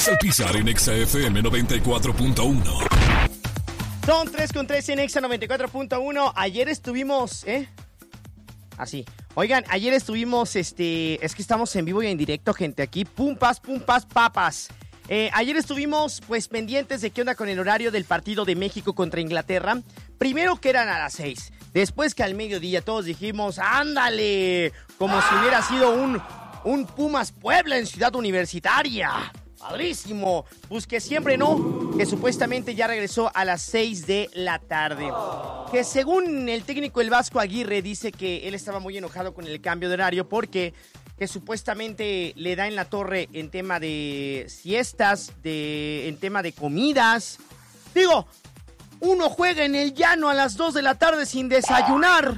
César Pizar en Exa FM 94.1. Son 3:13 en Exa 94.1. Ayer estuvimos, Así. Oigan, ayer estuvimos, es que estamos en vivo y en directo, gente, aquí. Pumpas, papas. Ayer estuvimos, pues, pendientes de qué onda con el horario del partido de México contra Inglaterra. Primero que eran a las 6. Después que al mediodía todos dijimos, ¡ándale! Como si hubiera sido un Pumas Puebla en Ciudad Universitaria. ¡Padrísimo! Pues que siempre no, que supuestamente ya regresó a las 6 de la tarde. Que según el técnico el Vasco Aguirre dice que él estaba muy enojado con el cambio de horario porque que supuestamente le da en la torre en tema de siestas, en tema de comidas. Digo, uno juega en el llano a las 2 de la tarde sin desayunar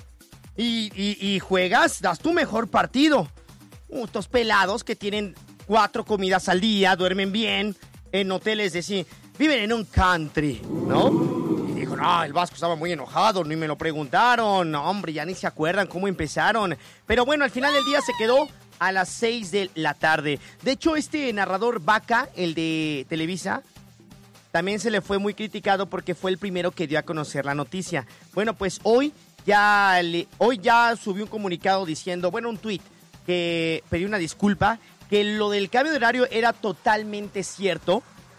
y juegas, das tu mejor partido. Estos pelados que tienen 4 comidas al día, duermen bien, en hoteles viven en un country, ¿no? Y dijo, no, el Vasco estaba muy enojado, ni me lo preguntaron, no, hombre, ya ni se acuerdan cómo empezaron. Pero bueno, al final del día se quedó a las 6 de la tarde. De hecho, este narrador Vaca, el de Televisa, también se le fue muy criticado porque fue el primero que dio a conocer la noticia. Bueno, pues hoy ya subió un comunicado diciendo, un tuit, que pedí una disculpa, que lo del cambio de horario era totalmente cierto,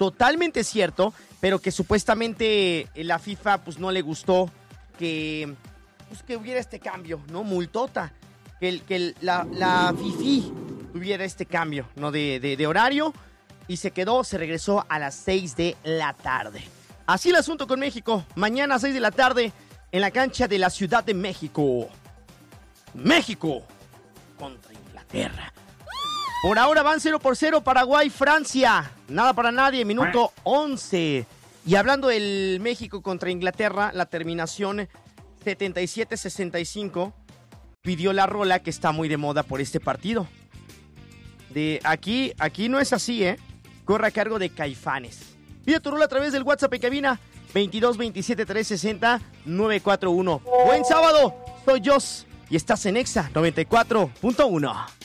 pero que supuestamente la FIFA pues no le gustó que hubiera este cambio, ¿no? Multota, que la FIFI tuviera este cambio, ¿no? De horario, y se regresó a las 6 de la tarde. Así el asunto con México, mañana a 6 de la tarde en la cancha de la Ciudad de México. México contra Inglaterra. Por ahora van 0-0 Paraguay, Francia. Nada para nadie, minuto 11. Y hablando del México contra Inglaterra, la terminación 77-65 pidió la rola que está muy de moda por este partido. Aquí no es así, corre a cargo de Caifanes. Pide tu rola a través del WhatsApp en cabina 22 27 360 941. Buen sábado, soy Jos y estás en Exa 94.1.